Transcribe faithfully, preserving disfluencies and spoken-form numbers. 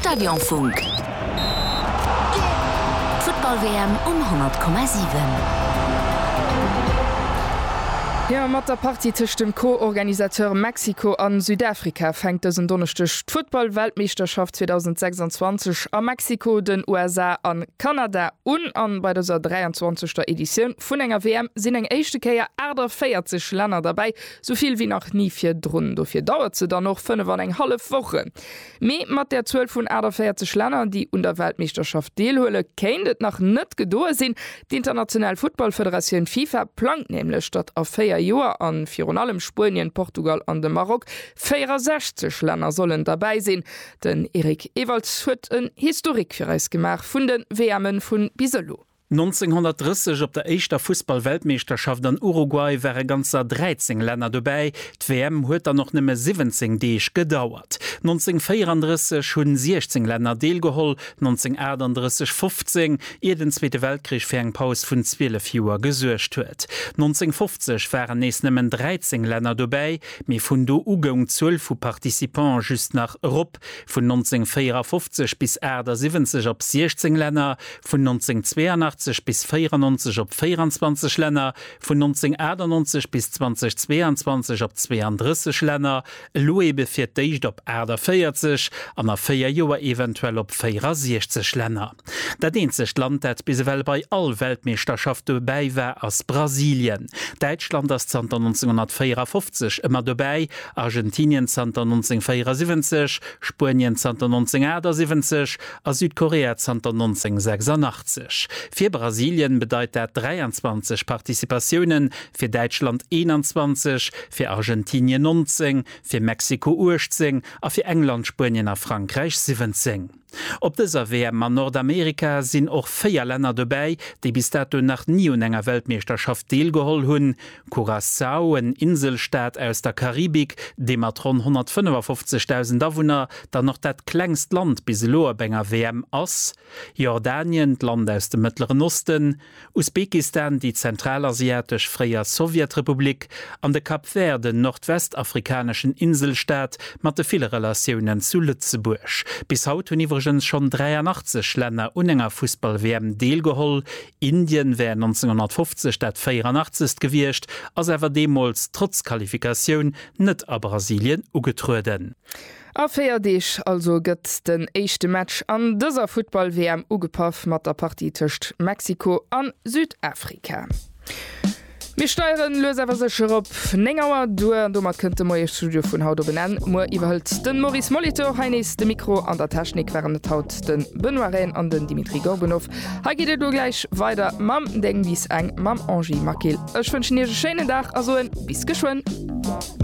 Stadionfunk. Football-W M um hundert Komma sieben. Ja, mat der Party tischcht dem Co-Organisateur Mexiko an Südafrika fängt es Donnerstag Football-Weltmeisterschaft zwanzig sechsundzwanzig an Mexiko, den U S A an Kanada und an bei dieser dreiundzwanzigster Edition von enger W M sind eng echte Keier Äder vierzig Länder dabei, soviel wie noch nie vier Drunnen. Dafür dauert sie dann noch fünf an eng halbe Woche. Me mat der zwölf von Äder vierzig Länder, die unter Weltmeisterschaft deelhole, kennt noch net gedor sind. Die Internationale Football-Föderation FIFA plant nämlich statt auf vier Joer an Fionalem Spanien, Portugal an dem Marok vierundsechzig Länder sollen dabei sein. Den Erik Ewalds huet een Historik für uns gemacht von den W M'n von Biselo. neunzehnhundertdreißig op der eischter Fußball-Weltmeisterschaft an Uruguay wäre ganzer dreizehn Länder dabei. Die W M huet dann noch nimme siebzehn Deeg gedauert. neunzehnhundertvierunddreißig hun sechzehn Länder deelgeholl, neunzehnhundertachtunddreißig fünfzehn, ihr den Zweite Weltkrieg für eng Paus vun zwölf Joer gesuercht huet. neunzehnhundertfünfzig waren nees nimmen dreizehn Länder dabei, mi vun do Ugung zwölf vu Partizipants just nach Rupp, vun neunzehnhundertvierundfünfzig bis siebzig op sechzehn Länder, vun neunzehnhundertzweiundachtzig bis vierundneunzig op vierundzwanzig Länder, von neunzehnhundertachtundneunzig bis zweitausendzweiundzwanzig op zweiunddreißig Länder, Loe befir deicht op Äder vierzig, an a vier Joer eventuell op vierundsechzig Länder. Dat einzig Land, dat biswell bei all Weltmeisterschaft dabei war, as Brasilien. Deutschland as neunzehnhundertvierundfünfzig immer dabei, Argentinien neunzehnhundertvierundsiebzig, Spanien neunzehnhundertsiebzig, a Südkorea neunzehnhundertsechsundachtzig. Für Brasilien bedeutet dat dreiundzwanzig Partizipationen, für Deutschland einundzwanzig, für Argentinien neunzehn, für Mexiko achtzehn, a für England, Spanien a Frankreich siebzehn. Op dieser W M an Nordamerika sind auch vier Länder dabei, die bis dato nach nie un enger Weltmeisterschaft deelgeholl hun. Curaçao, ein Inselstaat aus der Karibik, dem hat rund hundertfünfundfünfzigtausend Einwohner, dann noch dat kleinst Land bis Loerbenger W M ass. Jordanien, Land aus dem Mittleren Osten, Usbekistan, die zentralasiatisch freie Sowjetrepublik, an de Kap Verde, nordwestafrikanischen Inselstaat, mat de viele Relationen zu Lützeburg. Bis haut hun schon dreiundachtzig Länder unenger Fußball-W M deelgeholl. Indien wär neunzehnhundertfünfzig dat vierundachtzig gewircht, as ewer demols trotz Qualifikation net a Brasilien ugetruden. A Feierdeich also gëtt den echte Match an dëser Football-W M ugepaff mat der Partie tëcht Mexiko an Südafrika. Wir steuern löser sech op Nengauer du du mat könnte moie Studio vun Haut benennen mo iwwerhalt den Maurice Molitor heinis de Mikro an der Technik wären net haut den Benoiren an den Dimitri Gorbunow. Ha giet du gleich weiter Mam deng wies eng Mam Angie Makil. Ech wünschen ihr schönen Dach also en bis geschwoen.